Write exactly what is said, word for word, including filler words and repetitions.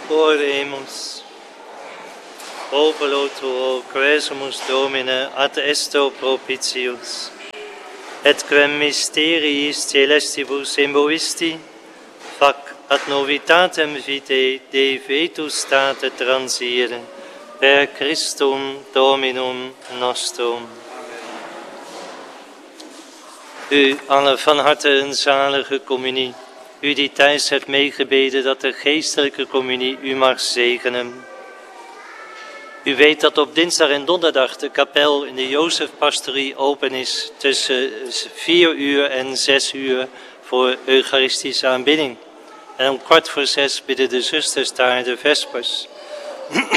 Oremus. Popolo tuo, quesumus Domine, ad esto propitius. Et quem mysteriis celestibus imboisti, fac ad novitatem vitae de vetus state transire, per Christum Dominum nostrum. U allen van harte een zalige communie. U die thuis hebt meegebeden dat de geestelijke communie u mag zegenen. U weet dat op dinsdag en donderdag de kapel in de Jozefpastorie open is tussen vier uur en zes uur voor eucharistische aanbidding. En om kwart voor zes bidden de zusters daar de vespers.